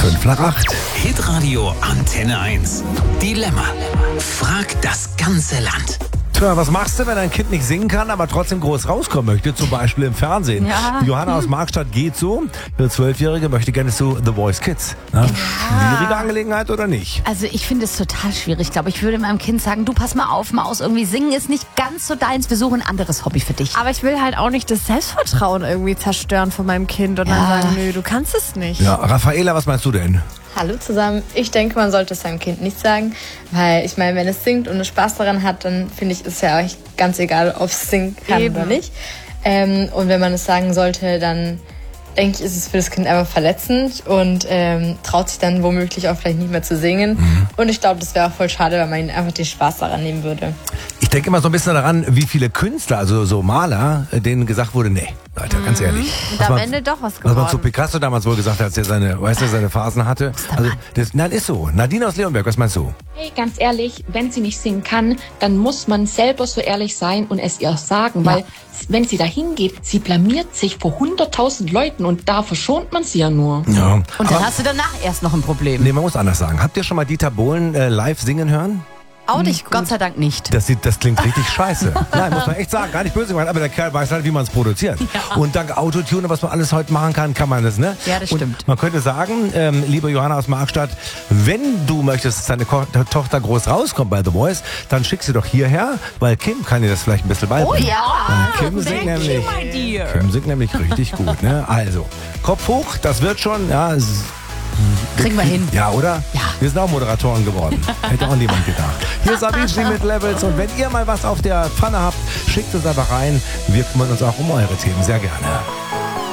5 nach 8. Hitradio Antenne 1. Dilemma. Frag das ganze Land. Tja, was machst du, wenn dein Kind nicht singen kann, aber trotzdem groß rauskommen möchte, zum Beispiel im Fernsehen? Ja. Johanna aus Markstadt geht so. Ihre 12-Jährige möchte gerne zu The Voice Kids. Na, schwierige Angelegenheit oder nicht? Also ich finde es total schwierig. Ich glaube, ich würde meinem Kind sagen, du pass mal auf, Maus, irgendwie singen ist nicht ganz so deins. Wir suchen ein anderes Hobby für dich. Aber ich will halt auch nicht das Selbstvertrauen irgendwie zerstören von meinem Kind und dann sagen, nö, du kannst es nicht. Ja, Raffaela, was meinst du denn? Hallo zusammen. Ich denke, man sollte es seinem Kind nicht sagen, weil ich meine, wenn es singt und es Spaß daran hat, dann finde ich, ist es ja auch ganz egal, ob es singen kann oder nicht. Und wenn man es sagen sollte, dann denke ich, ist es für das Kind einfach verletzend und traut sich dann womöglich auch vielleicht nicht mehr zu singen. Und ich glaube, das wäre auch voll schade, wenn man ihn einfach den Spaß daran nehmen würde. Ich denke immer so ein bisschen daran, wie viele Künstler, also so Maler, denen gesagt wurde, nee, Leute, ganz ehrlich. Und am Ende doch was Was geworden. man zu Picasso damals wohl gesagt hat, als er seine Phasen hatte. Also, nein, ist so. Nadine aus Leonberg, was meinst du? Hey, ganz ehrlich, wenn sie nicht singen kann, dann muss man selber so ehrlich sein und es ihr sagen, weil wenn sie da hingeht, sie blamiert sich vor 100.000 Leuten und da verschont man sie ja nur. Ja. Und dann hast du danach erst noch ein Problem. Nee, man muss anders sagen. Habt ihr schon mal Dieter Bohlen live singen hören? Auch nicht gut. Gott sei Dank nicht. Das klingt richtig scheiße. Nein, muss man echt sagen, gar nicht böse gemeint, aber der Kerl weiß halt, wie man es produziert. Ja. Und dank Autotune, was man alles heute machen kann man das, ne? Ja, das und stimmt. Man könnte sagen, liebe Johanna aus Markstadt, wenn du möchtest, dass deine Tochter groß rauskommt bei The Voice, dann schick sie doch hierher, weil Kim kann dir das vielleicht ein bisschen beibringen. Oh ja. Weil Kim singt nämlich richtig gut, ne? Also, Kopf hoch, das wird schon, ja. Kriegen wir hin. Ja, oder? Ja. Wir sind auch Moderatoren geworden. Hätte auch niemand gedacht. Hier ist Avicii mit Levels und wenn ihr mal was auf der Pfanne habt, schickt es einfach rein. Wir kümmern uns auch um eure Themen sehr gerne.